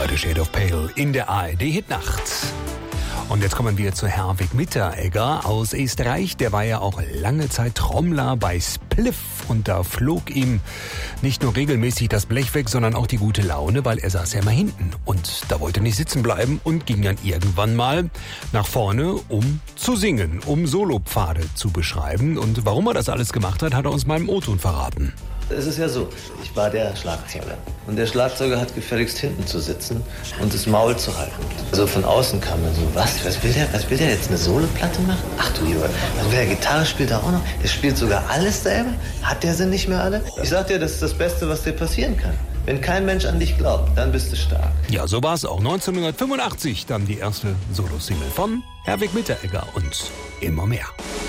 Heute Shade of Pale in der ARD-Hitnacht. Und jetzt kommen wir zu Herwig Mitteregger aus Österreich. Der war ja auch lange Zeit Trommler bei Spliff. Und da flog ihm nicht nur regelmäßig das Blech weg, sondern auch die gute Laune, weil er saß ja immer hinten. Und da wollte er nicht sitzen bleiben und ging dann irgendwann mal nach vorne, um zu singen, um Solopfade zu beschreiben. Und warum er das alles gemacht hat, hat er uns mal im O-Ton verraten. Es ist ja so, ich war der Schlagzeuger. Und der Schlagzeuger hat gefälligst hinten zu sitzen und das Maul zu halten. Also von außen kam dann so, was will der jetzt, eine Soloplatte machen? Ach du lieber, was will der, Gitarre spielt er auch noch? Der spielt sogar alles selber? Hat der sie nicht mehr alle? Ich sag dir, das ist das Beste, was dir passieren kann. Wenn kein Mensch an dich glaubt, dann bist du stark. Ja, so war es auch. 1985 dann die erste Solo-Single von Herwig Mitteregger und immer mehr.